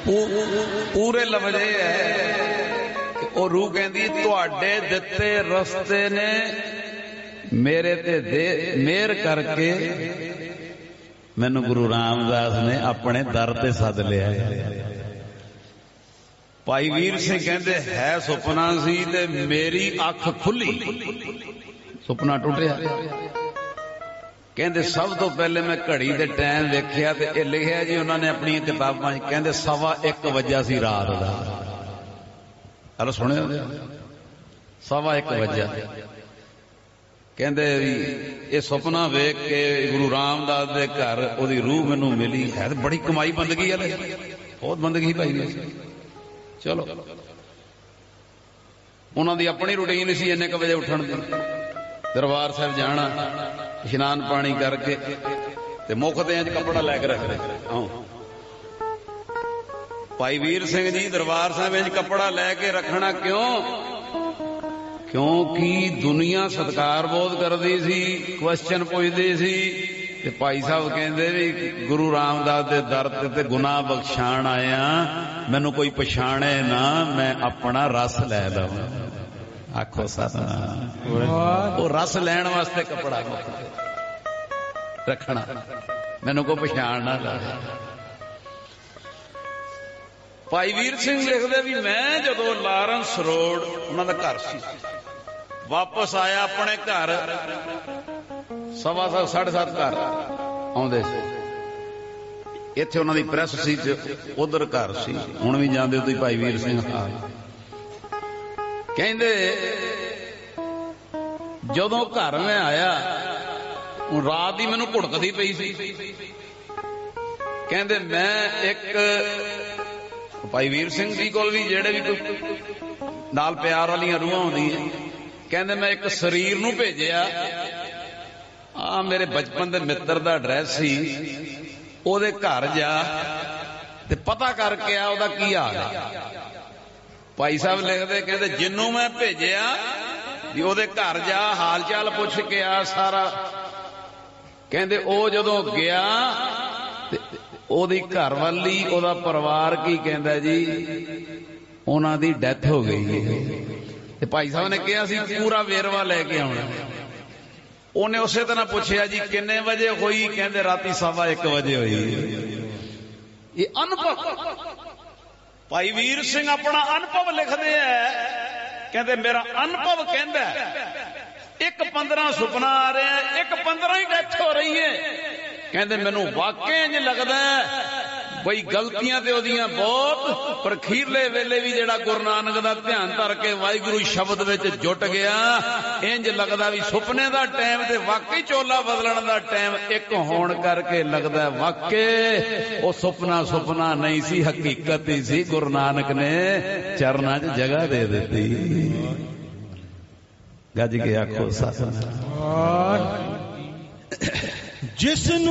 पूरे लफ्ज़ है कि वो रूह कहती तुहाडे दिते रस्ते ने मेरे ते मेहर करके मैनू गुरु रामदास ने अपने दर ते सद लिया। भाई वीर सिंह कहते है सुपना सी ते मेरी अख खुली, सुपना टुटिया। कहते सब तो पहले मैं घड़ी दे टाइम देखिया ते ये लिखिया जी उन्होंने अपनी किताबां कहते 1:15 बजा सी रात का। हेलो सुने 1:15 बजा। कहते ये सुपना वेख के गुरु रामदास दे घर ओदी रूह मैनू मिली है। तो बड़ी कमाई बंदगी है, बहुत बंदगी भाई। चलो उन्होंने अपनी रूटीन सी इन्ने क बजे उठन दी, दरबार साहब जाना, इशनान पानी करके ते मुख ते इंज कपड़ा लैके रखते। भाई वीर सिंह जी दरबार साहब इंज कपड़ा लैके रखना क्यों? क्योंकि दुनिया सत्कार बहुत करती सी, क्वेश्चन पूछती सी। ते भाई साहब कहते भी गुरु रामदास दे दर ते गुनाह बख्शाण आया, मैनू कोई पछाणे ना, मैं अपना रस लै लवां। आखो सतनाम। वो रस लैण वास्ते कपड़ा रखना, मैनू कोई पछाण ना लवे। भाई वीर सिंह लिखदे भी मैं जदों लारंस रोड उन्हां दा घर सी, वापस आया अपने घर 7:15 7:30 घर आउंदे सी। इत्थे उन्हां दी प्रैस सी, उधर घर सी, हुण भी जांदे तुसीं भाई वीर सिंह हाल। कहंदे जदों घर मैं आया रात ही मैनू भुड़कदी पई सी। कहंदे मैं एक भाई वीर सिंह जी कोल भी जेड़े भी कोई नाल प्यार वालियां रूहां होंदियां, कहंदे मैं एक शरीर नू भेजिया, मेरे बचपन दे मित्र दा एड्रैस सी, ओदे घर जा ते पता करके आ ओदा की हाल है। भाई साहब लिखदे कहंदे जिन्नू मैं भेजिया भी ओदे घर जा हाल चाल पुछ के आ सारा। कहंदे ओ जदों गया ते ओदी घर वाली ओदा परिवार की कहंदा जी उन्हां दी डेथ हो गई है। ते भाई साहब ने कहा सी पूरा वेरवा लेके आउणा। उन्हें उसे तरह पूछया जी किन्ने बजे हुई? कहंदे राती 1:15 बजे हुई। ये अनुभव भाई वीर सिंह अपना अनुभव लिखते हैं। कहते मेरा अनुभव कहंदा 1:15 सुपना आ रहा है, 1:15 ही डेथ हो रही है। कहते मैनू वाकई इंज लगदा बई गलतियां ते ओदियां बहुत, पर खीरले वेले भी जेड़ा गुरु नानक दा ध्यान धर के वाहिगुरू शब्द विच जुट गया, इंज लगदा भी सुपने दा टाइम ते वाकई चोला बदलण दा टाइम एक होण करके लगदा वाकई ओ सुपना सुपना नहीं सी, हकीकत ही सी। गुरु नानक ने चरनां च जगह दे दित्ती। गज के आखो सतनाम। जिस